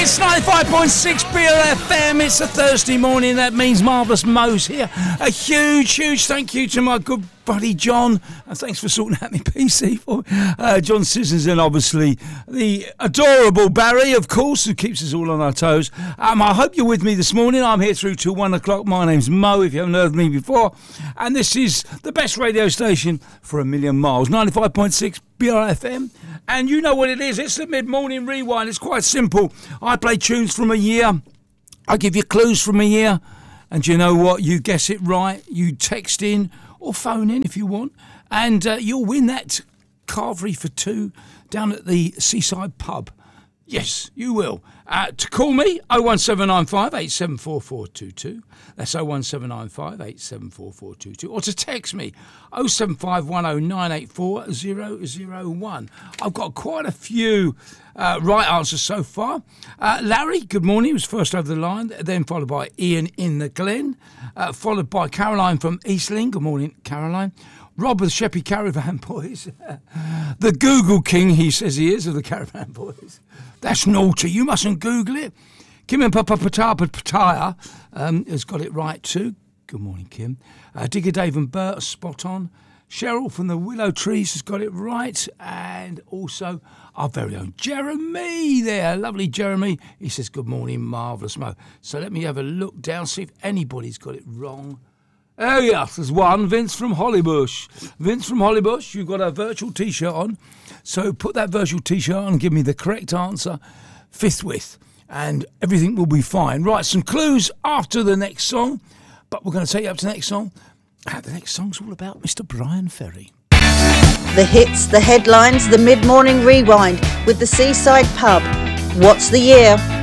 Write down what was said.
It's 95.6 BLFM. It's a Thursday morning. That means Marvellous Mo's here. A huge thank you to my good buddy John. And thanks for sorting out my PC for John Sissons, and obviously the adorable Barry, of course, who keeps us all on our toes. I hope you're with me this morning. I'm here through till 1 o'clock. My name's Mo, if you haven't heard of me before. And this is the best radio station for a million miles. 95.6 BRFM. And you know what it is. It's the mid-morning rewind. It's quite simple. I play tunes from a year. I give you clues from a year. And you know what? You guess it right. You text in or phone in if you want. And you'll win that carvery for two down at the Seaside Pub. Yes, you will. To call me, 01795 874422. That's 01795 874422. Or to text me, 07510 984 001. I've got quite a few right answers so far. Larry, good morning, was first over the line, then followed by Ian in the Glen, followed by Caroline from Eastling. Good morning, Caroline. Rob of the Sheppey Caravan Boys. The Google King, he says he is, of the Caravan Boys. That's naughty. You mustn't Google it. Kim and Pataya has got it right too. Good morning, Kim. Digger Dave and Bert, spot on. Cheryl from the Willow Trees has got it right. And also our very own Jeremy there. Lovely Jeremy. He says, good morning, Marvellous Mo. So let me have a look down, see if anybody's got it wrong. Oh, yes, there's one. Vince from Hollybush. Vince from Hollybush, you've got a virtual T-shirt on. So put that virtual T-shirt on and give me the correct answer, fifth width, and everything will be fine. Right, some clues after the next song, but we're going to take you up to the next song. The next song's all about Mr. Brian Ferry. The hits, the headlines, the mid-morning rewind with the Seaside Pub. What's the year?